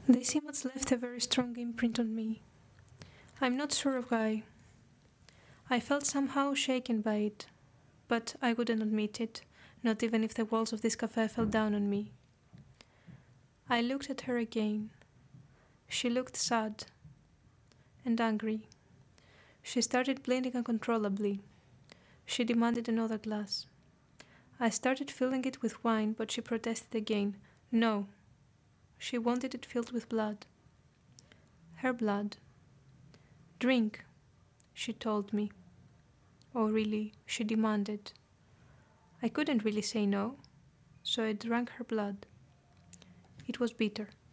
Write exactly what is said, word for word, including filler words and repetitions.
This image left a very strong imprint on me. I'm not sure of why. I felt somehow shaken by it, but I wouldn't admit it, not even if the walls of this cafe fell down on me. I looked at her again. She looked sad and angry. She started bleeding uncontrollably. She demanded another glass. I started filling it with wine, but she protested again. No. She wanted it filled with blood. Her blood. Drink, she told me. Oh, really, she demanded. I couldn't really say no, so I drank her blood. It was bitter.